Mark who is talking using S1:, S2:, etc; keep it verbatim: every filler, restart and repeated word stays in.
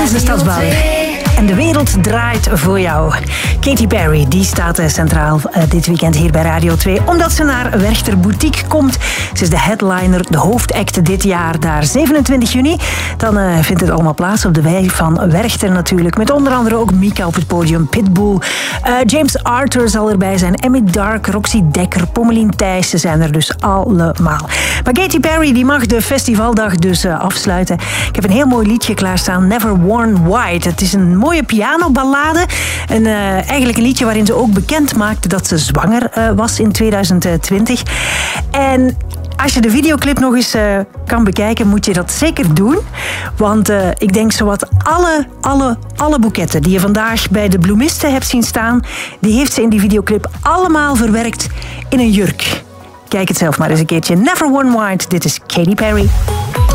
S1: de Stadsbouw. En de wereld draait voor jou. Katy Perry, die staat centraal uh, dit weekend hier bij Radio twee. Omdat ze naar Werchter Boutique komt. Ze is de headliner, de hoofdact dit jaar daar. zevenentwintig juni, dan uh, vindt het allemaal plaats op de wei van Werchter natuurlijk. Met onder andere ook Mika op het podium, Pitbull. Uh, James Arthur zal erbij zijn. Emmy Dark, Roxy Dekker, Pommelien Thijssen zijn er dus allemaal. Maar Katy Perry die mag de festivaldag dus uh, afsluiten. Ik heb een heel mooi liedje klaarstaan. Never Worn White. Het is een mooie pianoballade. En uh, eigenlijk een liedje waarin ze ook bekend maakte dat ze zwanger uh, was in tweeduizend twintig. En als je de videoclip nog eens uh, kan bekijken, moet je dat zeker doen. Want uh, ik denk zowat alle, alle, alle boeketten die je vandaag bij de bloemisten hebt zien staan, die heeft ze in die videoclip allemaal verwerkt in een jurk. Kijk het zelf maar eens een keertje. Never Worn White, dit is Katy Perry.